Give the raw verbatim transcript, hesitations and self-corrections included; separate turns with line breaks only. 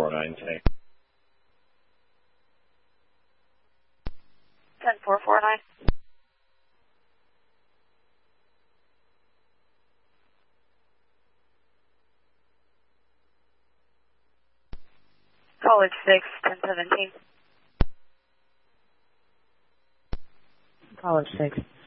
four nine, tank.
ten four four nine. College six, ten seventeen.
College six,